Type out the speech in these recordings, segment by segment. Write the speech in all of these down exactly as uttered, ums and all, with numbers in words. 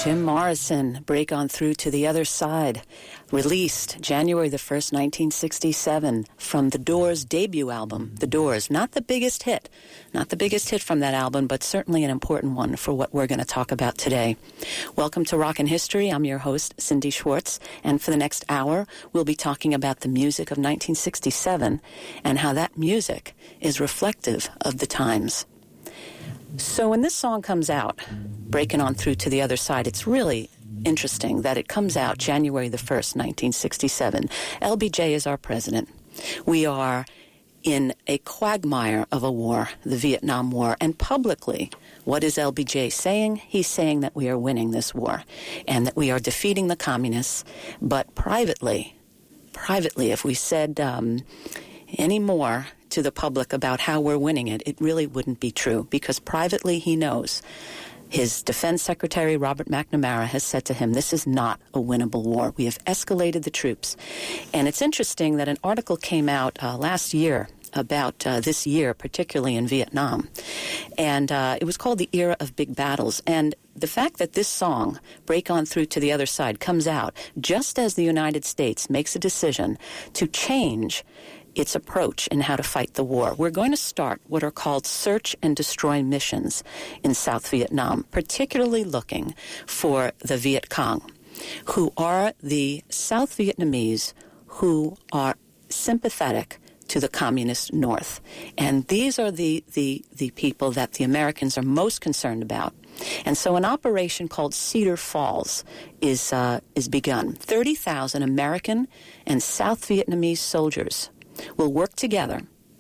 Jim Morrison, Break On Through to the Other Side, released January the first, nineteen sixty-seven, from The Doors' debut album, The Doors. Not the biggest hit, not the biggest hit from that album, but certainly an important one for what we're going to talk about today. Welcome to Rockin' History. I'm your host, Cindy Schwartz, and for the next hour, we'll be talking about the music of nineteen sixty-seven and how that music is reflective of the times. So when this song comes out, Breaking On Through to the Other Side, it's really interesting that it comes out January the first, nineteen sixty-seven. L B J is our president. We are in a quagmire of a war, the Vietnam War, and publicly, what is L B J saying? He's saying that we are winning this war and that we are defeating the communists, but privately, privately, if we said um, any more to the public about how we're winning it, it really wouldn't be true, because privately he knows. His defense secretary, Robert McNamara, has said to him, this is not a winnable war. We have escalated the troops. And it's interesting that an article came out uh, last year about uh, this year, particularly in Vietnam. And uh, it was called The Era of Big Battles. And the fact that this song, Break On Through to the Other Side, comes out just as the United States makes a decision to change its approach in how to fight the war. We're going to start what are called search and destroy missions in South Vietnam, particularly looking for the Viet Cong, who are the South Vietnamese who are sympathetic to the communist North. And these are the, the, the people that the Americans are most concerned about. And so an operation called Cedar Falls is, uh, is begun. thirty thousand American and South Vietnamese soldiers will work together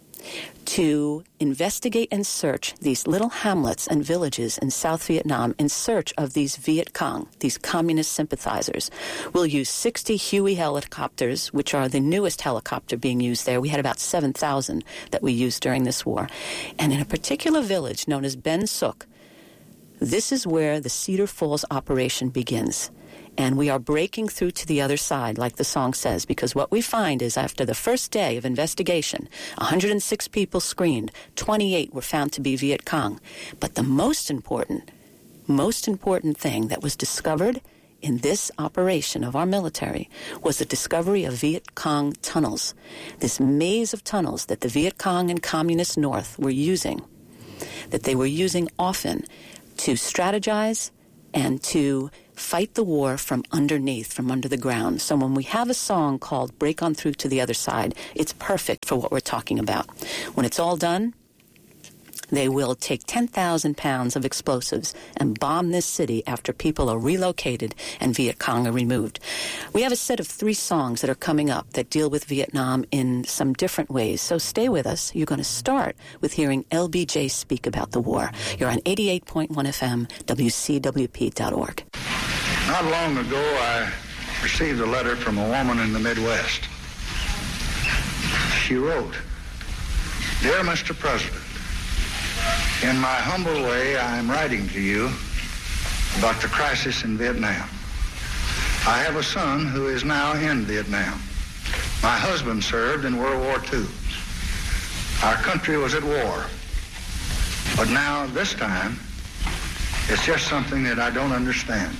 to investigate and search these little hamlets and villages in South Vietnam in search of these Viet Cong, these communist sympathizers. We'll use sixty Huey helicopters, which are the newest helicopter being used there. We had about seven thousand that we used during this war. And in a particular village known as Ben Suc, this is where the Cedar Falls operation begins. And we are breaking through to the other side, like the song says, because what we find is after the first day of investigation, one hundred six people screened, twenty-eight were found to be Viet Cong. But the most important, most important thing that was discovered in this operation of our military was the discovery of Viet Cong tunnels, this maze of tunnels that the Viet Cong and Communist North were using, that they were using often to strategize and to fight the war from underneath, from under the ground. So when we have a song called Break On Through to the Other Side, it's perfect for what we're talking about. When it's all done, they will take ten thousand pounds of explosives and bomb this city after people are relocated and Viet Cong are removed. We have a set of three songs that are coming up that deal with Vietnam in some different ways. So stay with us. You're going to start with hearing L B J speak about the war. You're on eighty-eight point one F M, W C W P dot org. Not long ago, I received a letter from a woman in the Midwest. She wrote, Dear Mister President, in my humble way, I am writing to you about the crisis in Vietnam. I have a son who is now in Vietnam. My husband served in World War Two. Our country was at war. But now, this time, it's just something that I don't understand.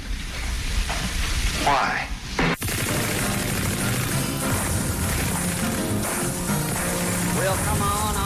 Why? Well, come on.